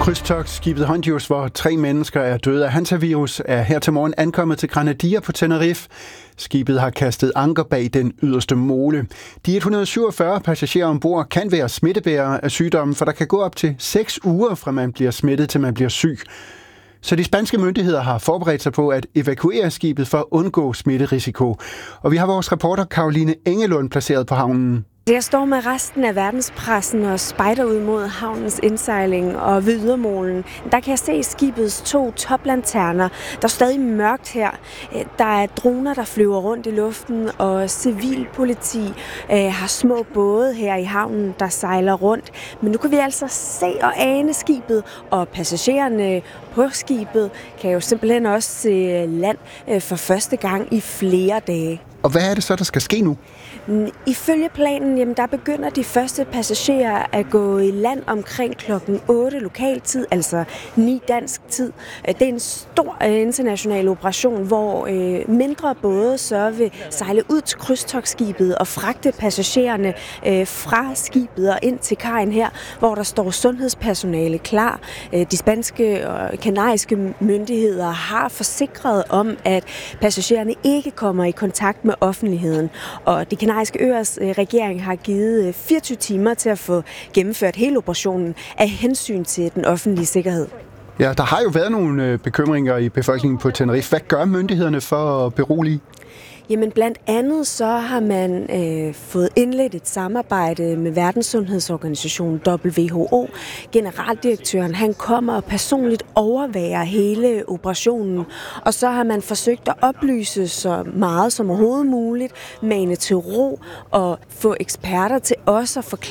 Krydstogtskibet Hondius, hvor 3 mennesker er døde af hantavirus, er her til morgen ankommet til Granadilla på Tenerife. Skibet har kastet anker bag den yderste mole. De 147 passagerer ombord kan være smittebærere af sygdommen, for der kan gå op til 6 uger fra man bliver smittet til man bliver syg. Så de spanske myndigheder har forberedt sig på at evakuere skibet for at undgå smitterisiko. Og vi har vores reporter Caroline Engelund placeret på havnen. Jeg står med resten af verdenspressen og spejder ud mod havnens indsejling, og ved ydermolen, der kan jeg se skibets 2 toplanterner. Der er stadig mørkt her. Der er droner, der flyver rundt i luften, og civilpoliti har små både her i havnen, der sejler rundt. Men nu kan vi altså se og ane skibet, og passagererne på skibet kan jo simpelthen også se land for første gang i flere dage. Og hvad er det så, der skal ske nu? Ifølge planen, jamen, der begynder de første passagerer at gå i land omkring klokken 8 lokaltid, altså 9 dansk tid. Det er en stor international operation, hvor mindre både så vil sejle ud til krydstogtskibet og fragte passagererne fra skibet og ind til kajen her, hvor der står sundhedspersonale klar. De spanske og kanariske myndigheder har forsikret om, at passagererne ikke kommer i kontakt med offentligheden. Og de kanariske øers regering har givet 24 timer til at få gennemført hele operationen af hensyn til den offentlige sikkerhed. Ja, der har jo været nogle bekymringer i befolkningen på Tenerife. Hvad gør myndighederne for at berolige? Jamen blandt andet så har man fået indledt et samarbejde med Verdenssundhedsorganisationen WHO. Generaldirektøren han kommer og personligt overværer hele operationen, og så har man forsøgt at oplyse så meget som overhovedet muligt, mane til ro og få eksperter til også at forklare